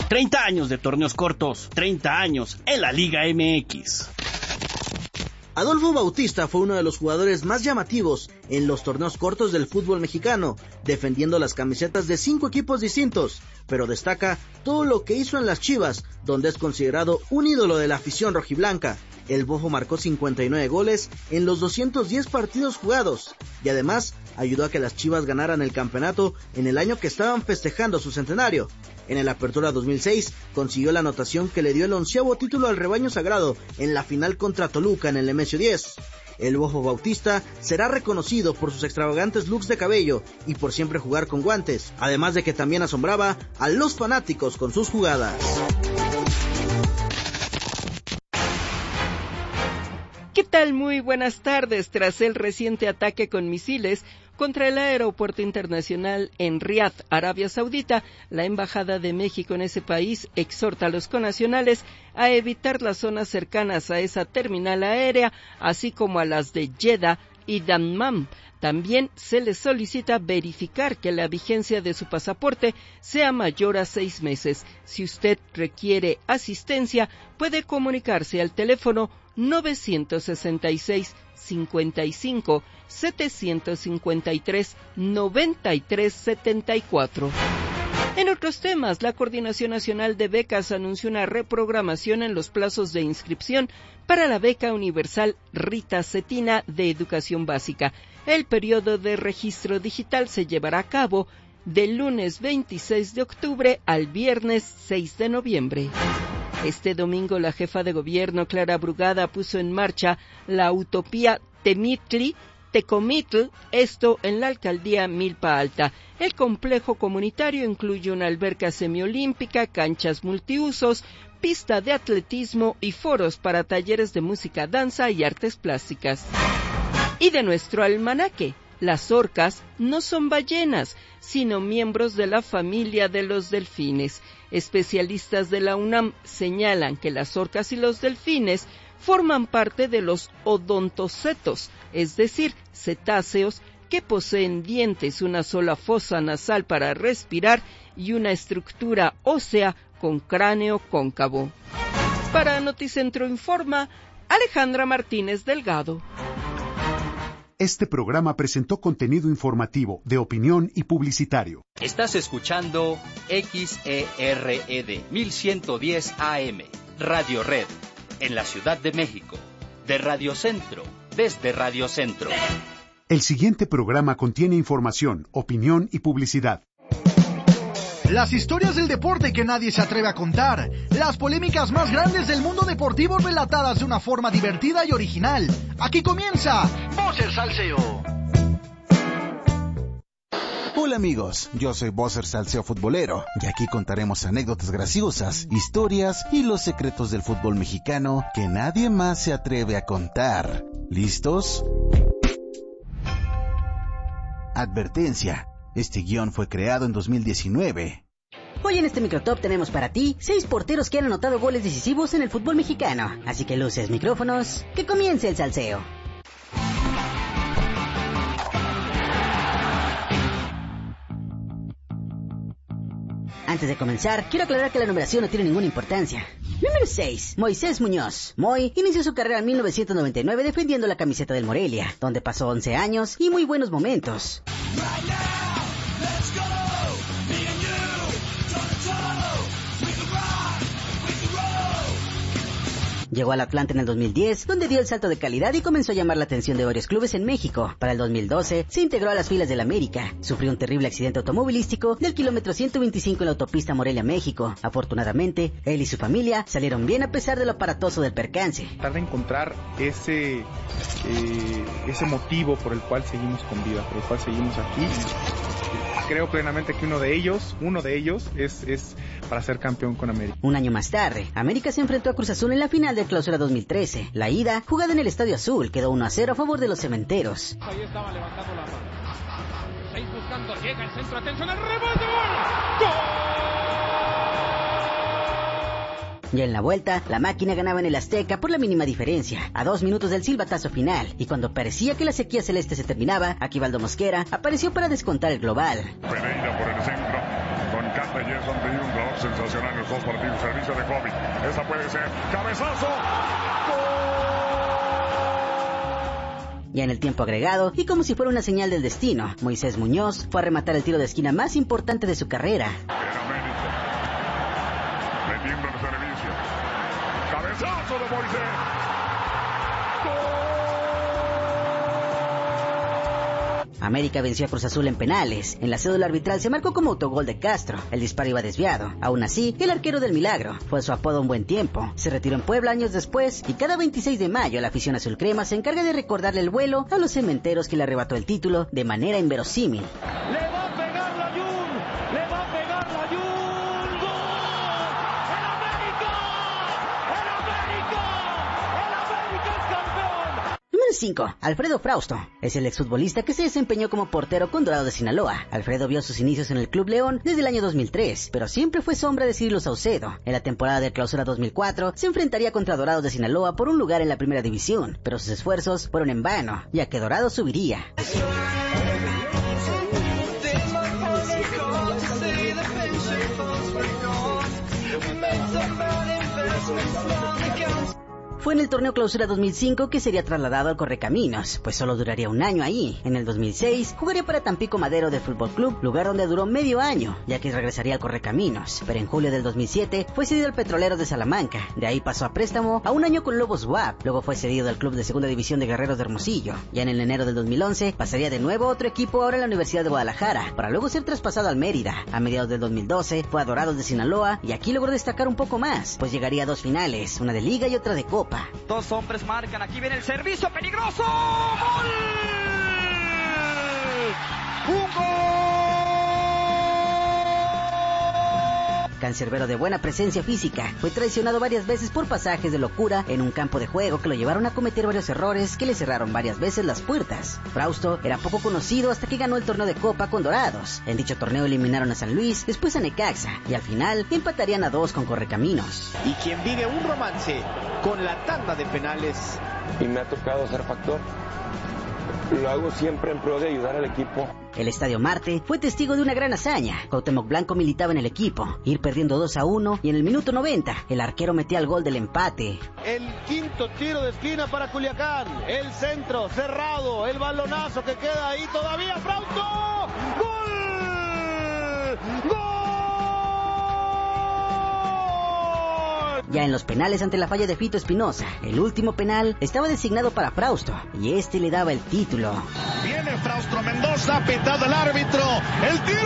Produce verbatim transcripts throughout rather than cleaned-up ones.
treinta años de torneos cortos, treinta años en la Liga M X. Adolfo Bautista fue uno de los jugadores más llamativos en los torneos cortos del fútbol mexicano, defendiendo las camisetas de cinco equipos distintos, pero destaca todo lo que hizo en las Chivas, donde es considerado un ídolo de la afición rojiblanca. El Bofo marcó cincuenta y nueve goles en los doscientos diez partidos jugados, y además ayudó a que las Chivas ganaran el campeonato en el año que estaban festejando su centenario. En el Apertura dos mil seis consiguió la anotación que le dio el onceavo título al rebaño sagrado en la final contra Toluca en el Nemesio diez. El Bofo Bautista será reconocido por sus extravagantes looks de cabello y por siempre jugar con guantes, además de que también asombraba a los fanáticos con sus jugadas. ¿Qué tal? Muy buenas tardes. Tras el reciente ataque con misiles contra el aeropuerto internacional en Riad, Arabia Saudita, la Embajada de México en ese país exhorta a los connacionales a evitar las zonas cercanas a esa terminal aérea, así como a las de Jeddah y Dammam. También se les solicita verificar que la vigencia de su pasaporte sea mayor a seis meses. Si usted requiere asistencia, puede comunicarse al teléfono novecientos sesenta y seis, cincuenta y cinco, setecientos cincuenta y tres, noventa y tres setenta y cuatro. En otros temas, la Coordinación Nacional de Becas anunció una reprogramación en los plazos de inscripción para la beca universal Rita Cetina de Educación Básica. El periodo de registro digital se llevará a cabo del lunes veintiséis de octubre al viernes seis de noviembre. Este domingo, la jefa de gobierno, Clara Brugada, puso en marcha la utopía Temitli Tecomitl, esto en la alcaldía Milpa Alta. El complejo comunitario incluye una alberca semiolímpica, canchas multiusos, pista de atletismo y foros para talleres de música, danza y artes plásticas. Y de nuestro almanaque, las orcas no son ballenas, sino miembros de la familia de los delfines. Especialistas de la UNAM señalan que las orcas y los delfines forman parte de los odontocetos, es decir, cetáceos que poseen dientes, una sola fosa nasal para respirar y una estructura ósea con cráneo cóncavo. Para Noticentro Informa, Alejandra Martínez Delgado. Este programa presentó contenido informativo, de opinión y publicitario. Estás escuchando X E R E D mil ciento diez A M, Radio Red, en la Ciudad de México, de Radio Centro, desde Radio Centro. El siguiente programa contiene información, opinión y publicidad. Las historias del deporte que nadie se atreve a contar, las polémicas más grandes del mundo deportivo relatadas de una forma divertida y original. Aquí comienza Bosser Salseo. Hola amigos, yo soy Bosser Salseo Futbolero y aquí contaremos anécdotas graciosas, historias y los secretos del fútbol mexicano que nadie más se atreve a contar. ¿Listos? Advertencia. Este guión fue creado en dos mil diecinueve. Hoy en este Microtop tenemos para ti seis porteros que han anotado goles decisivos en el fútbol mexicano. Así que luces, micrófonos, que comience el salseo. Antes de comenzar, quiero aclarar que la numeración no tiene ninguna importancia. Número seis. Moisés Muñoz. Moy inició su carrera en mil novecientos noventa y nueve defendiendo la camiseta del Morelia, donde pasó once años y muy buenos momentos. Llegó al Atlante en el dos mil diez, donde dio el salto de calidad y comenzó a llamar la atención de varios clubes en México. Para el dos mil doce, se integró a las filas del América. Sufrió un terrible accidente automovilístico del kilómetro ciento veinticinco en la autopista Morelia-México. Afortunadamente, él y su familia salieron bien a pesar de lo aparatoso del percance. Tratar de encontrar ese, eh, ese motivo por el cual seguimos con vida, por el cual seguimos aquí. Creo plenamente que uno de ellos, uno de ellos es, es para ser campeón con América. Un año más tarde, América se enfrentó a Cruz Azul en la final de Clausura dos mil trece. La ida, jugada en el Estadio Azul, quedó uno a cero a favor de los cementeros. Ahí estaba levantando la mano. Seis buscando, llega el centro, atención, el rebote, ¡gol! ¡Gol! Ya en la vuelta, la máquina ganaba en el Azteca por la mínima diferencia, a dos minutos del silbatazo final, y cuando parecía que la sequía celeste se terminaba, Aquivaldo Mosquera apareció para descontar el global. Pereira por el centro, con Cata Emerson tiene un trabajo sensacional en los dos partidos. Servicio de Kobe. Esa puede ser. ¡Cabezazo! Ya en el tiempo agregado, y como si fuera una señal del destino, Moisés Muñoz fue a rematar el tiro de esquina más importante de su carrera. En América. Metiendo el servicio. ¡Cabezazo de Moisés! América venció a Cruz Azul en penales. En la cédula arbitral se marcó como autogol de Castro. El disparo iba desviado. Aún así, el arquero del milagro fue su apodo un buen tiempo. Se retiró en Puebla años después y cada veintiséis de mayo la afición azul crema se encarga de recordarle el vuelo a los cementeros que le arrebató el título de manera inverosímil. Le va a pegar la Jun, le va a pegar la Jun. ¡Gol! ¡El América! ¡El América! ¡El América es campeón! Número cinco. Alfredo Frausto. Es el exfutbolista que se desempeñó como portero con Dorados de Sinaloa. Alfredo vio sus inicios en el Club León desde el año dos mil tres, pero siempre fue sombra de Cirilo Saucedo. En la temporada de Clausura dos mil cuatro se enfrentaría contra Dorados de Sinaloa por un lugar en la primera división, pero sus esfuerzos fueron en vano, ya que Dorados subiría. Fue en el torneo Clausura dos mil cinco que sería trasladado al Correcaminos, pues solo duraría un año ahí. En el dos mil seis jugaría para Tampico Madero de Fútbol Club, lugar donde duró medio año, ya que regresaría al Correcaminos. Pero en julio del dos mil siete fue cedido al Petroleros de Salamanca, de ahí pasó a préstamo a un año con Lobos W A P, luego fue cedido al Club de Segunda División de Guerreros de Hermosillo. Ya en el enero del dos mil once pasaría de nuevo a otro equipo, ahora en la Universidad de Guadalajara, para luego ser traspasado al Mérida. A mediados del dos mil doce fue a Dorados de Sinaloa y aquí logró destacar un poco más, pues llegaría a dos finales, una de Liga y otra de Copa. Dos hombres marcan, aquí viene el servicio peligroso. ¡Gol! ¡Un gol! Cancerbero de buena presencia física, fue traicionado varias veces por pasajes de locura en un campo de juego que lo llevaron a cometer varios errores que le cerraron varias veces las puertas. Frausto era poco conocido hasta que ganó el torneo de Copa con Dorados. En dicho torneo eliminaron a San Luis, después a Necaxa, y al final empatarían a dos con Correcaminos. Y quien vive un romance con la tanda de penales. Y me ha tocado ser factor. Lo hago siempre en pro de ayudar al equipo. El Estadio Marte fue testigo de una gran hazaña. Cuauhtémoc Blanco militaba en el equipo, ir perdiendo dos a uno, y en el minuto noventa, el arquero metía el gol del empate. El quinto tiro de esquina para Culiacán, el centro cerrado, el balonazo que queda ahí todavía, Frausto, ¡gol! ¡Gol! Ya en los penales ante la falla de Fito Espinosa, el último penal estaba designado para Frausto, y este le daba el título. Viene Frausto Mendoza, pitado el árbitro, el tiro.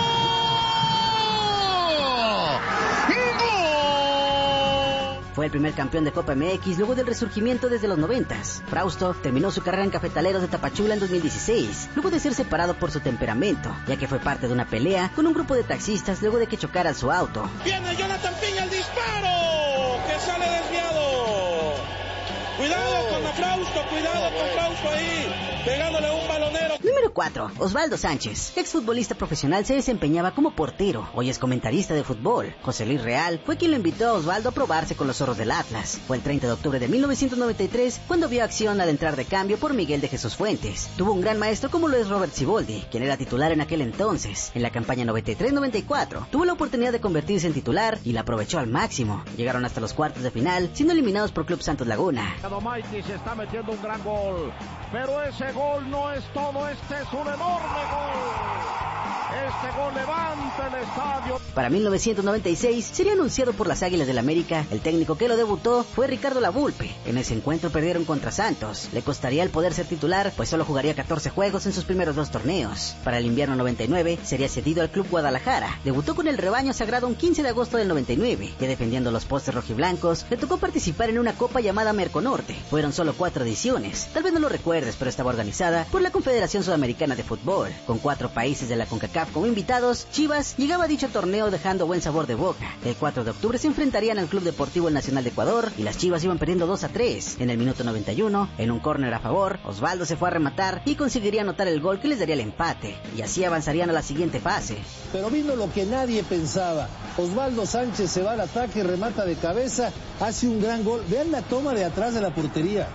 Fue el primer campeón de Copa M X luego del resurgimiento desde los noventas. Frausto terminó su carrera en Cafetaleros de Tapachula en dos mil dieciséis, luego de ser separado por su temperamento, ya que fue parte de una pelea con un grupo de taxistas luego de que chocara su auto. Viene Jonathan Piña el disparo, que sale desviado. Cuidado con Frausto, cuidado con Frausto ahí, pegándole a un balonero. Número cuatro. Osvaldo Sánchez. Exfutbolista profesional, se desempeñaba como portero. Hoy es comentarista de fútbol. José Luis Real fue quien lo invitó a Osvaldo a probarse con los zorros del Atlas. Fue el treinta de octubre de mil novecientos noventa y tres cuando vio acción al entrar de cambio por Miguel de Jesús Fuentes. Tuvo un gran maestro como lo es Robert Siboldi, quien era titular en aquel entonces. En la campaña noventa y tres noventa y cuatro tuvo la oportunidad de convertirse en titular y la aprovechó al máximo. Llegaron hasta los cuartos de final, siendo eliminados por Club Santos Laguna. Maiti se está metiendo un gran gol, pero ese gol no es todo, este es un enorme gol. Este gol levanta el estadio. Para mil novecientos noventa y seis sería anunciado por las Águilas del América. El técnico que lo debutó fue Ricardo Lavolpe. En ese encuentro perdieron contra Santos. Le costaría el poder ser titular, pues solo jugaría catorce juegos en sus primeros dos torneos. Para el invierno noventa y nueve sería cedido al Club Guadalajara. Debutó con el rebaño sagrado un quince de agosto del noventa y nueve. Ya defendiendo los postes rojiblancos, le tocó participar en una copa llamada Merconorte. Fueron solo cuatro ediciones. Tal vez no lo recuerdes, pero estaba organizada por la Confederación Sudamericana de Fútbol. Con cuatro países de la CONCACAF como invitados, Chivas llegaba a dicho torneo dejando buen sabor de boca. El cuatro de octubre se enfrentarían al Club Deportivo El Nacional de Ecuador y las Chivas iban perdiendo dos a tres. En el minuto noventa y uno, en un córner a favor, Osvaldo se fue a rematar y conseguiría anotar el gol que les daría el empate. Y así avanzarían a la siguiente fase. Pero vino lo que nadie pensaba. Osvaldo Sánchez se va al ataque, remata de cabeza, hace un gran gol. Vean la toma de atrás de la portería.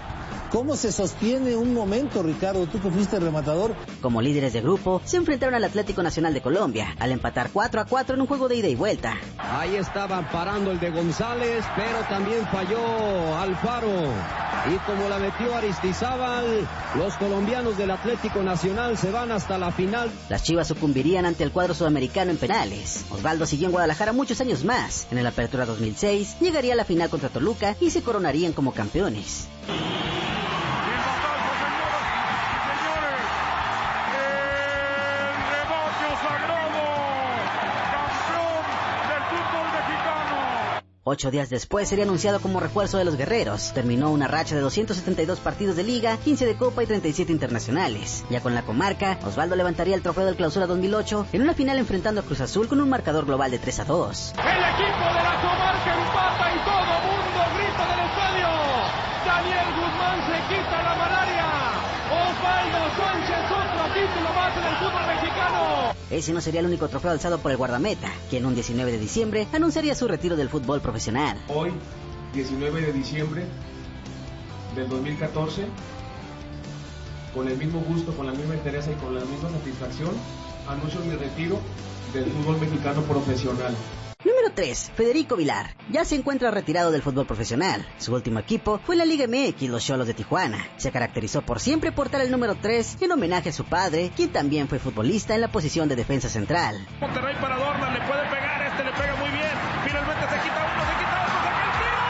¿Cómo se sostiene un momento, Ricardo? Tú que fuiste rematador. Como líderes de grupo, se enfrentaron al Atlético Nacional de Colombia, al empatar cuatro a cuatro en un juego de ida y vuelta. Ahí estaban parando el de González, pero también falló Alfaro. Y como la metió Aristizábal, los colombianos del Atlético Nacional se van hasta la final. Las Chivas sucumbirían ante el cuadro sudamericano en penales. Osvaldo siguió en Guadalajara muchos años más. En el Apertura dos mil seis, llegaría a la final contra Toluca y se coronarían como campeones. Ocho días después sería anunciado como refuerzo de los guerreros. Terminó una racha de doscientos setenta y dos partidos de Liga, quince de Copa y treinta y siete internacionales. Ya con la comarca, Osvaldo levantaría el trofeo del Clausura dos mil ocho en una final enfrentando a Cruz Azul con un marcador global de tres a dos. El equipo de la comarca empata y todo mundo grita del estadio. Daniel Guzmán se quita la malaria. Osvaldo Sánchez, otro título más en el fútbol mexicano. Ese no sería el único trofeo alzado por el guardameta, quien un diecinueve de diciembre anunciaría su retiro del fútbol profesional. Hoy, diecinueve de diciembre del dos mil catorce, con el mismo gusto, con la misma interés y con la misma satisfacción, anuncio mi retiro del fútbol mexicano profesional. Número tres. Federico Vilar. Ya se encuentra retirado del fútbol profesional. Su último equipo fue la Liga M X, los Xolos de Tijuana. Se caracterizó por siempre portar el número tres en homenaje a su padre, quien también fue futbolista en la posición de defensa central. Monterrey para Dorlan, le puede pegar, este le pega muy bien. Finalmente se quita uno, se quita otro, se quita el tiro.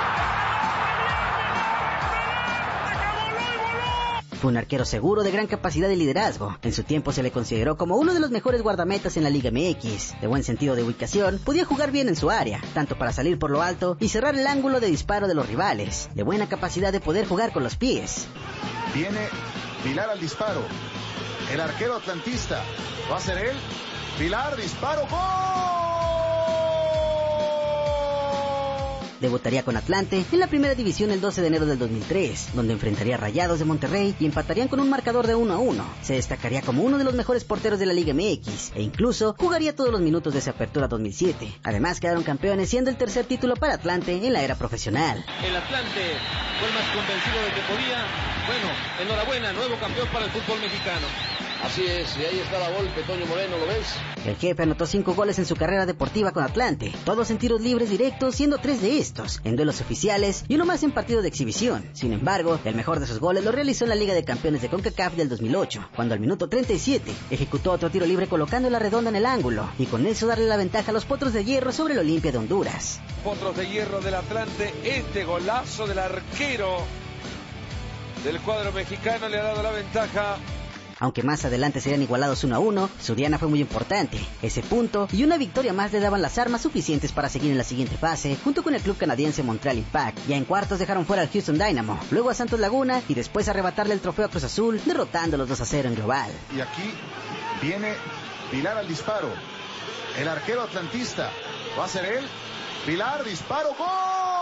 Fue un arquero seguro de gran capacidad de liderazgo. En su tiempo se le consideró como uno de los mejores guardametas en la Liga M X. De buen sentido de ubicación, podía jugar bien en su área, tanto para salir por lo alto y cerrar el ángulo de disparo de los rivales. De buena capacidad de poder jugar con los pies. Viene Vilar al disparo. El arquero atlantista. ¿Va a ser él? Vilar, disparo, ¡gol! Debutaría con Atlante en la primera división el doce de enero del dos mil tres, donde enfrentaría a Rayados de Monterrey y empatarían con un marcador de uno a uno. Se destacaría como uno de los mejores porteros de la Liga M X e incluso jugaría todos los minutos de esa apertura dos mil siete. Además quedaron campeones, siendo el tercer título para Atlante en la era profesional. El Atlante fue el más convencido de que podía. Bueno, enhorabuena, nuevo campeón para el fútbol mexicano. Así es, y ahí está la golpe, Toño Moreno, ¿lo ves? El jefe anotó cinco goles en su carrera deportiva con Atlante, todos en tiros libres directos, siendo tres de estos en duelos oficiales y uno más en partido de exhibición. Sin embargo, el mejor de sus goles lo realizó en la Liga de Campeones de CONCACAF del dos mil ocho, cuando al minuto treinta y siete ejecutó otro tiro libre colocando la redonda en el ángulo, y con eso darle la ventaja a los Potros de Hierro sobre el Olimpia de Honduras. Potros de Hierro del Atlante, este golazo del arquero del cuadro mexicano le ha dado la ventaja. Aunque más adelante serían igualados uno a uno, su diana fue muy importante. Ese punto y una victoria más le daban las armas suficientes para seguir en la siguiente fase, junto con el club canadiense Montreal Impact. Ya en cuartos dejaron fuera al Houston Dynamo, luego a Santos Laguna y después arrebatarle el trofeo a Cruz Azul, derrotándolos dos a cero en global. Y aquí viene Vilar al disparo. El arquero atlantista. ¿Va a ser él? Vilar, disparo, ¡gol!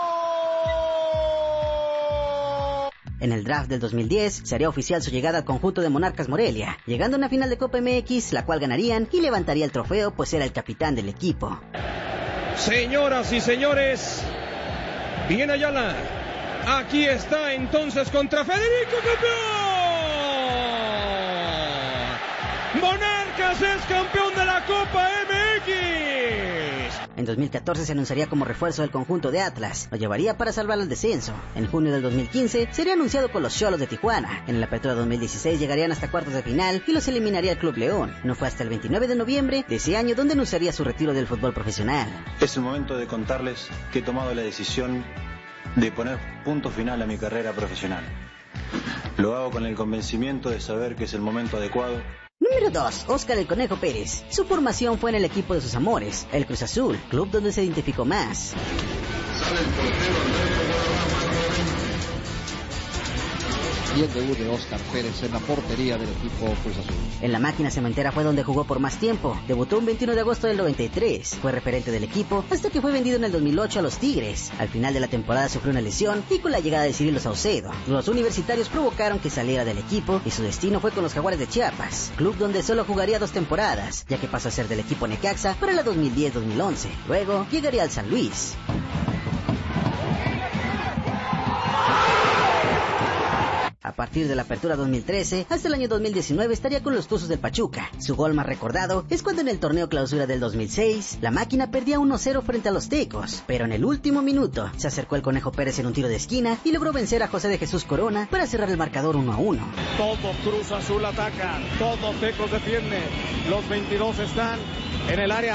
En el draft del dos mil diez se haría oficial su llegada al conjunto de Monarcas Morelia, llegando a una final de Copa M X, la cual ganarían y levantaría el trofeo, pues era el capitán del equipo. Señoras y señores, viene Ayala. Aquí está entonces contra Federico, campeón. Monarcas es campeón de la Copa M X. En dos mil catorce se anunciaría como refuerzo del conjunto de Atlas, lo llevaría para salvar el descenso. En junio del dos mil quince sería anunciado con los Xolos de Tijuana. En la apertura dos mil dieciséis llegarían hasta cuartos de final y los eliminaría el Club León. No fue hasta el veintinueve de noviembre de ese año donde anunciaría su retiro del fútbol profesional. Es el momento de contarles que he tomado la decisión de poner punto final a mi carrera profesional. Lo hago con el convencimiento de saber que es el momento adecuado. Número dos. Óscar el Conejo Pérez. Su formación fue en el equipo de sus amores, el Cruz Azul, club donde se identificó más. Sale el portero Andrés. Y el debut de Óscar Pérez en la portería del equipo Cruz Azul. En la máquina cementera fue donde jugó por más tiempo. Debutó un veintiuno de agosto del noventa y tres. Fue referente del equipo hasta que fue vendido en el dos mil ocho a los Tigres. Al final de la temporada sufrió una lesión y con la llegada de Cirilo Saucedo, los universitarios provocaron que saliera del equipo y su destino fue con los Jaguares de Chiapas, club donde solo jugaría dos temporadas, ya que pasó a ser del equipo Necaxa para la dos mil diez dos mil once. Luego llegaría al San Luis. A partir de la apertura dos mil trece hasta el año dos mil diecinueve estaría con los Tuzos del Pachuca. Su gol más recordado es cuando en el torneo clausura del dos mil seis, la máquina perdía uno cero frente a los Tecos, pero en el último minuto se acercó el Conejo Pérez en un tiro de esquina y logró vencer a José de Jesús Corona para cerrar el marcador uno a uno. Todo Cruz Azul ataca, todo Tecos defiende, los veintidós están en el área.